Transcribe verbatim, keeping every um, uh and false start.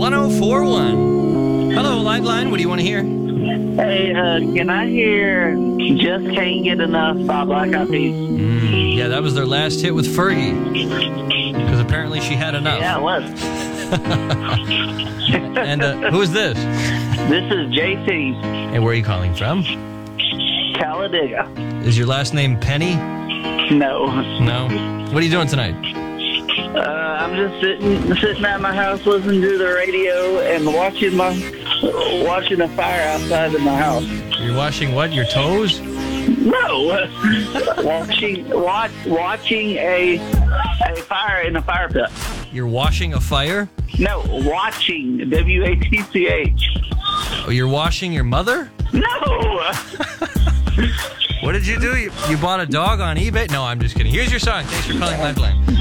one oh four one. Hello, Lifeline. What do you want to hear? Hey, uh, can I hear Just Can't Get Enough by Black Eyed Peas? Mm, yeah, that was their last hit with Fergie. Because apparently she had enough. Yeah, it was. And uh, who is this? This is J T, And where are you calling from? Talladega. Is your last name Penny? No. No? What are you doing tonight? Uh, I'm just sitting sitting at my house listening to the radio and watching my watching a fire outside of my house. You're washing what? Your toes? No, watching watch, watching a a fire in a fire pit. You're washing a fire? No, watching W A T C H. Oh, you're washing your mother? No. What did you do? You, you bought a dog on eBay? No, I'm just kidding. Here's your song. Thanks for calling Lifeline.